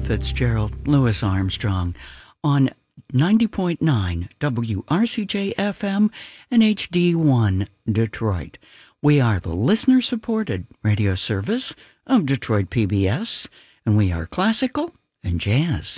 Fitzgerald, Louis Armstrong on 90.9 WRCJ FM and HD1 Detroit. We are the listener-supported radio service of Detroit PBS, and we are classical and jazz.